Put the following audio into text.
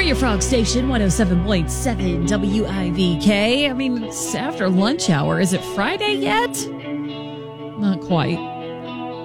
your Frog Station, 107.7 WIVK. I mean, it's after lunch hour. Is it Friday yet? Not quite.